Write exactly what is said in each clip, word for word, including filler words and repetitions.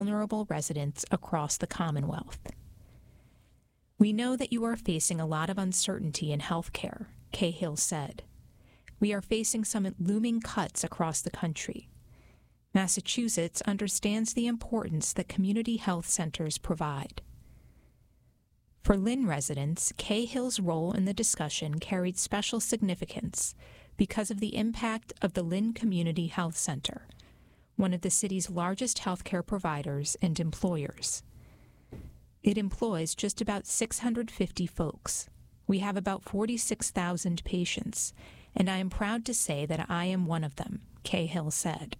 vulnerable residents across the Commonwealth. We know that you are facing a lot of uncertainty in healthcare, Cahill said. We are facing some looming cuts across the country. Massachusetts understands the importance that community health centers provide. For Lynn residents, Cahill's role in the discussion carried special significance because of the impact of the Lynn Community Health Center, one of the city's largest healthcare providers and employers. It employs just about six hundred fifty folks. We have about forty-six thousand patients, and I am proud to say that I am one of them, Cahill said.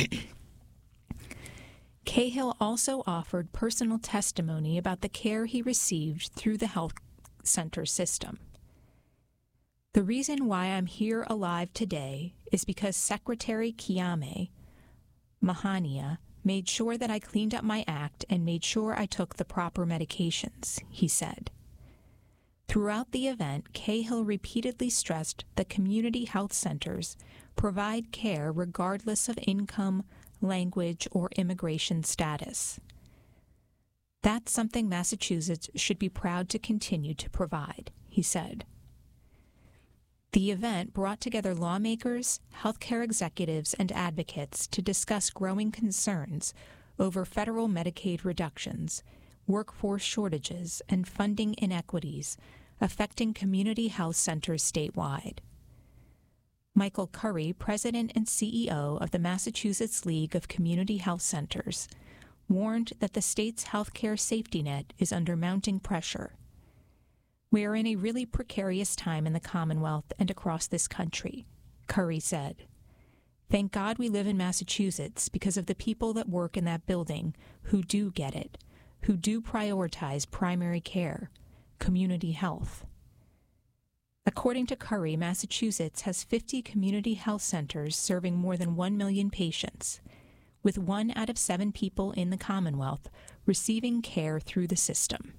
Cahill also offered personal testimony about the care he received through the health center system. The reason why I'm here alive today is because Secretary Kiame Mahania made sure that I cleaned up my act and made sure I took the proper medications, he said. Throughout the event, Cahill repeatedly stressed that community health centers provide care regardless of income, language, or immigration status. That's something Massachusetts should be proud to continue to provide, he said. The event brought together lawmakers, healthcare executives, and advocates to discuss growing concerns over federal Medicaid reductions, workforce shortages, and funding inequities affecting community health centers statewide. Michael Curry, president and C E O of the Massachusetts League of Community Health Centers, warned that the state's healthcare safety net is under mounting pressure. We are in a really precarious time in the Commonwealth and across this country, Curry said. Thank God we live in Massachusetts because of the people that work in that building who do get it, who do prioritize primary care, community health. According to Curry, Massachusetts has fifty community health centers serving more than one million patients, with one out of seven people in the Commonwealth receiving care through the system.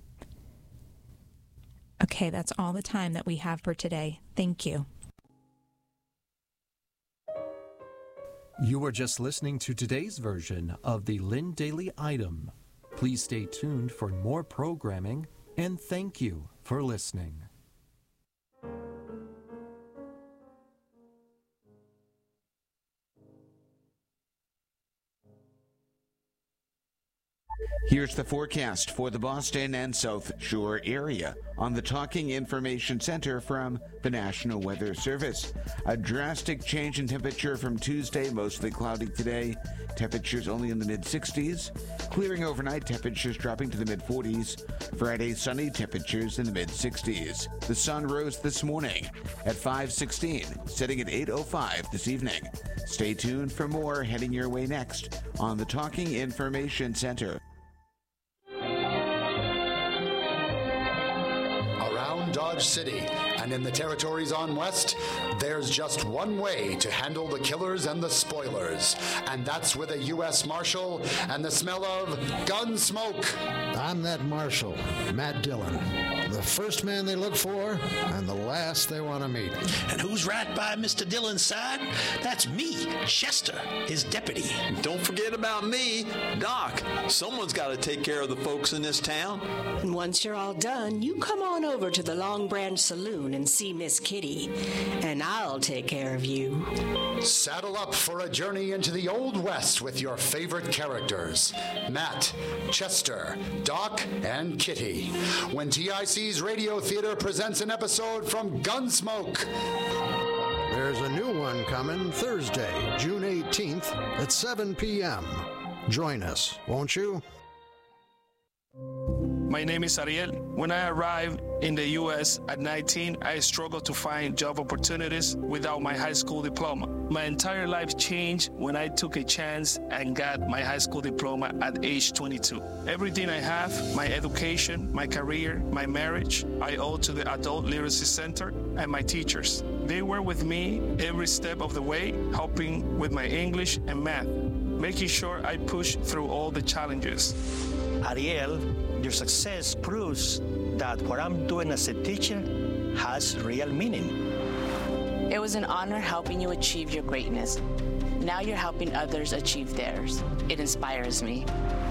Okay, that's all the time that we have for today. Thank you. You were just listening to today's version of the Lynn Daily Item. Please stay tuned for more programming, and thank you for listening. Here's the forecast for the Boston and South Shore area on the Talking Information Center from the National Weather Service. A drastic change in temperature from Tuesday, mostly cloudy today. Temperatures only in the mid-sixties. Clearing overnight, temperatures dropping to the mid-forties. Friday, sunny, temperatures in the mid-sixties. The sun rose this morning at five sixteen, setting at eight oh five this evening. Stay tuned for more heading your way next on the Talking Information Center. Dodge City and in the territories on West, there's just one way to handle the killers and the spoilers, and that's with a U S Marshal and the smell of gun smoke. I'm that Marshal, Matt Dillon, the first man they look for and the last they want to meet. And who's right by Mister Dillon's side? That's me, Chester, his deputy. Don't forget about me, Doc. Someone's got to take care of the folks in this town. And once you're all done, you come on over to the Long Branch Saloon and see Miss Kitty, and I'll take care of you. Saddle up for a journey into the Old West with your favorite characters, Matt, Chester, Doc, and Kitty, when T I C's Radio Theater presents an episode from Gunsmoke. There's a new one coming Thursday, June eighteenth at seven p.m. Join us, won't you? My name is Ariel. When I arrived in the U S at nineteen, I struggled to find job opportunities without my high school diploma. My entire life changed when I took a chance and got my high school diploma at age twenty-two. Everything I have, my education, my career, my marriage, I owe to the Adult Literacy Center and my teachers. They were with me every step of the way, helping with my English and math, making sure I push through all the challenges. Ariel, your success proves that what I'm doing as a teacher has real meaning. It was an honor helping you achieve your greatness. Now you're helping others achieve theirs. It inspires me.